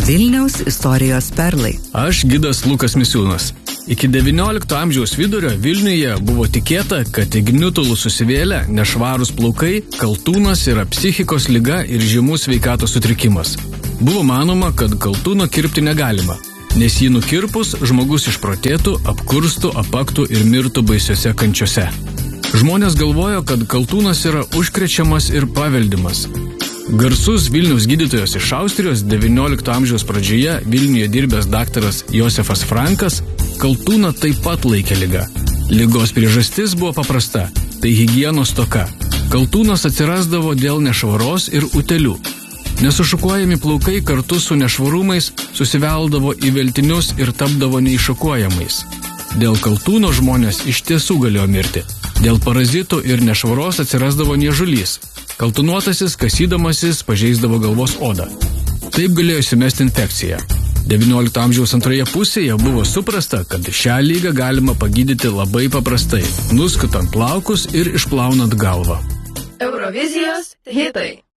Vilniaus istorijos perlai. Aš gidas Lukas Misiūnas. Iki 19 amžiaus vidurio Vilniuje buvo tikėta, kad į gniutulų susivėlę nešvarūs plaukai, kaltūnas yra psichikos liga ir žymus sveikatos sutrikimas. Buvo manoma, kad kaltūno kirpti negalima, nes jį nukirpus žmogus išprotėtų, apkurstų, apaktų ir mirtų baisiose kančiose. Žmonės galvojo, kad kaltūnas yra užkrečiamas ir paveldimas. Garsus Vilniaus gydytojas iš Austrijos 19 amžiaus pradžioje Vilniuje dirbęs daktaras Josefas Frankas kaltūną taip pat laikė liga. Ligos priežastis buvo paprasta – tai higienos stoka. Kaltūnas atsirasdavo dėl nešvaros ir utėlių. Nesušukuojami plaukai kartu su nešvarumais susiveldavo į veltinius ir tapdavo neiššukuojamais. Dėl kaltūno žmonės iš tiesų galėjo mirti. Dėl parazitų ir nešvaros atsirasdavo niežulys. Kaltūnuotasis, kasydamasis, pažeisdavo galvos odą. Taip galėjo įsimesti infekciją. 19 amžiaus antroje pusėje buvo suprasta, kad šią ligą galima pagydyti labai paprastai, nuskutant plaukus ir išplaunant galvą. Eurovizijos hitai.